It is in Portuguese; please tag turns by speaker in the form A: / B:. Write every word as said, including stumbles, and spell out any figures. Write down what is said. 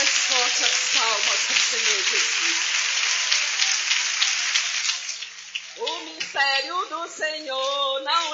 A: forte as palmas para o Senhor Jesus. O mistério do Senhor não